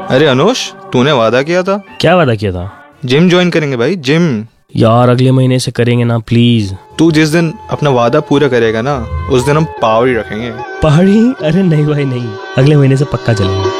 अरे अनुष, तूने वादा किया था। क्या वादा किया था? जिम ज्वाइन करेंगे भाई, जिम। यार अगले महीने से करेंगे ना प्लीज। तू जिस दिन अपना वादा पूरा करेगा ना, उस दिन हम पावर ही रखेंगे। पहाड़ी? अरे नहीं भाई नहीं, अगले महीने से पक्का चलेंगे।